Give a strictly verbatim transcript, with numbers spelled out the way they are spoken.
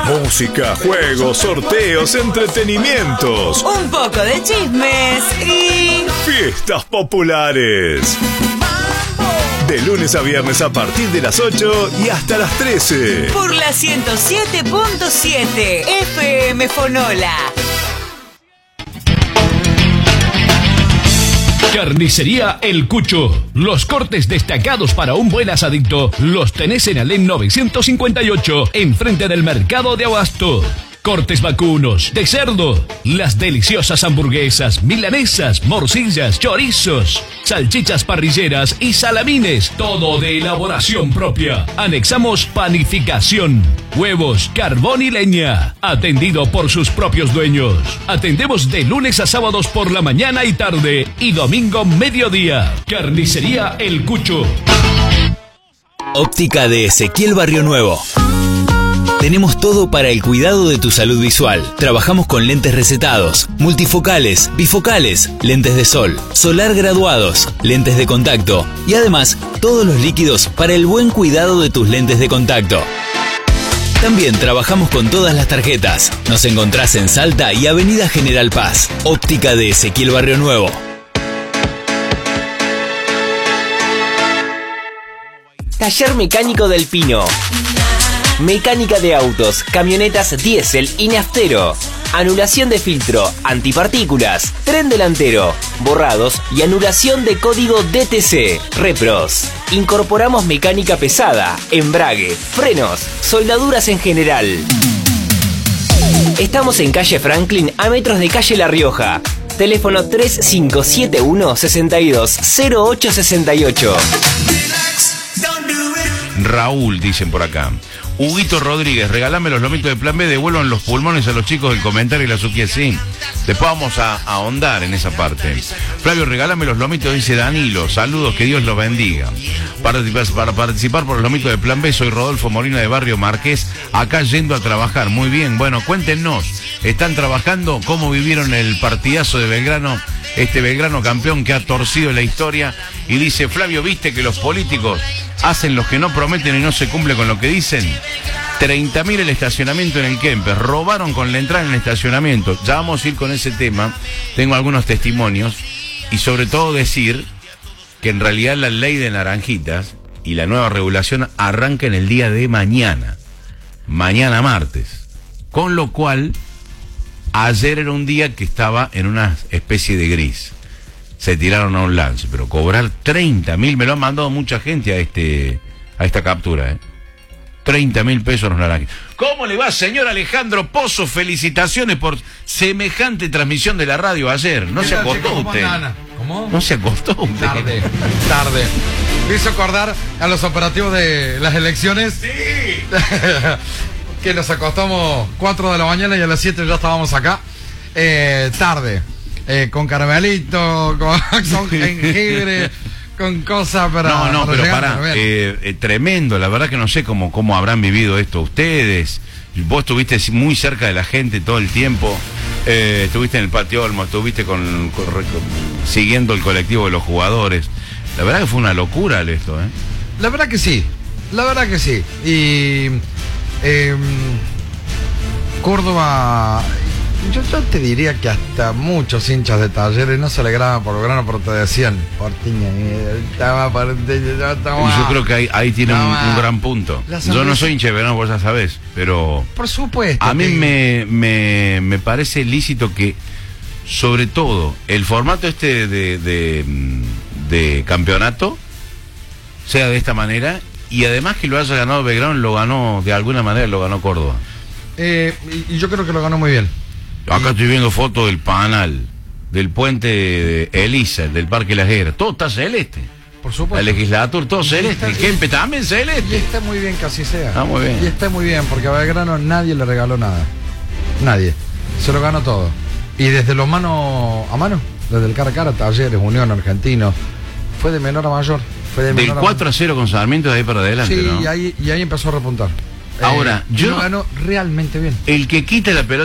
Música, juegos, sorteos, entretenimientos. Un poco de chismes y... Fiestas populares. De lunes a viernes a partir de las ocho y hasta las trece. Por la ciento siete punto siete F M Fonola. Carnicería El Cucho. Los cortes destacados para un buen asadito los tenés en Alem novecientos cincuenta y ocho, enfrente del mercado de Abasto. Cortes vacunos, de cerdo, las deliciosas hamburguesas, milanesas, morcillas, chorizos, salchichas parrilleras y salamines, todo de elaboración propia. Anexamos panificación, huevos, carbón y leña, atendido por sus propios dueños. Atendemos de lunes a sábados por la mañana y tarde y domingo mediodía. Carnicería El Cucho. Óptica de Ezequiel Barrio Nuevo. Tenemos todo para el cuidado de tu salud visual. Trabajamos con lentes recetados, multifocales, bifocales, lentes de sol, solar graduados, lentes de contacto y además todos los líquidos para el buen cuidado de tus lentes de contacto. También trabajamos con todas las tarjetas. Nos encontrás en Salta y Avenida General Paz. Óptica de Ezequiel Barrio Nuevo. Taller Mecánico del Pino. Mecánica de autos, camionetas diésel y naftero. Anulación de filtro, antipartículas, tren delantero, borrados y anulación de código D T C. Repros. Incorporamos mecánica pesada, embrague, frenos, soldaduras en general. Estamos en calle Franklin, a metros de calle La Rioja. Teléfono tres cinco siete uno, seis dos cero ocho seis ocho. Raúl, dicen por acá. Huguito Rodríguez, regalame los lomitos de Plan B, devuelvan los pulmones a los chicos del comentario y la suquía, sí. Después vamos a, a ahondar en esa parte. Flavio, regálame los lomitos, dice Danilo. Saludos, que Dios los bendiga. Para, para participar por los lomitos de Plan B, soy Rodolfo Molina de Barrio Marqués, acá yendo a trabajar. Muy bien, bueno, cuéntenos. ¿Están trabajando? ¿Cómo vivieron el partidazo de Belgrano? Este Belgrano campeón que ha torcido la historia. Y dice, Flavio, ¿viste que los políticos hacen los que no prometen y no se cumple con lo que dicen? treinta mil el estacionamiento en el Kempes. Robaron con la entrada en el estacionamiento. Ya vamos a ir con ese tema. Tengo algunos testimonios. Y sobre todo decir que en realidad la ley de naranjitas y la nueva regulación arranca en el día de mañana. Mañana martes. Con lo cual, ayer era un día que estaba en una especie de gris. Se tiraron a un lance, pero cobrar treinta mil, me lo han mandado mucha gente a este a esta captura, ¿eh? treinta mil pesos los naranjas. ¿Cómo le va, señor Alejandro Pozo? Felicitaciones por semejante transmisión de la radio ayer. No se acostó usted. ¿Cómo? No se acostó usted. Tarde, tarde. Me hizo acordar a los operativos de las elecciones. Sí. Que nos acostamos cuatro de la mañana y a las siete ya estábamos acá. Eh, tarde. Eh, con caramelito, con, con jengibre, con cosas para... No, no, para pero llegar, pará, eh, eh, tremendo, la verdad que no sé cómo, cómo habrán vivido esto ustedes. Vos estuviste muy cerca de la gente todo el tiempo, eh, estuviste en el Patio Olmo, estuviste con, con, con, siguiendo el colectivo de los jugadores. La verdad que fue una locura esto, ¿eh? La verdad que sí, la verdad que sí. Y... Eh, Córdoba... Yo, yo te diría que hasta muchos hinchas de Talleres no se alegraban por Belgrano, pero te decían, Portiña, estaba Portiña, estaba... Yo creo que ahí, ahí tiene un, un gran punto. Yo no soy hincha de Belgrano, vos ya sabés, pero... Por supuesto. A mí que... me, me, me parece lícito que, sobre todo, el formato este de, de, de campeonato sea de esta manera, y además que lo haya ganado Belgrano, lo ganó, de alguna manera lo ganó Córdoba. Eh, y, y yo creo que lo ganó muy bien. Acá estoy viendo fotos del Panal, del puente de Elisa, del Parque Las Heras. Todo está celeste. Por supuesto. La legislatura, todo celeste. El Kempe también celeste. Y está muy bien que así sea. Está muy bien. Y está muy bien, porque a Belgrano nadie le regaló nada. Nadie. Se lo ganó todo. Y desde lo mano a mano, desde el cara a cara, Talleres, Unión, Argentino, fue de menor a mayor. Fue de Del menor cuatro a cero con Sarmiento de ahí para adelante, sí, ¿no? y ahí, y ahí empezó a repuntar. Ahora, eh, yo... lo ganó realmente bien. El que quita la pelota